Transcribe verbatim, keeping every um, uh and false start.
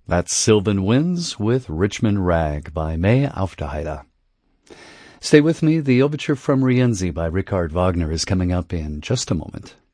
That's Sylvan Winds with Richmond Rag by May Aufderheide. Stay with me. The overture from Rienzi by Richard Wagner is coming up in just a moment.